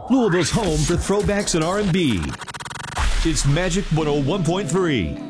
Louisville's home for throwbacks and R&B. It's Magic 101.3.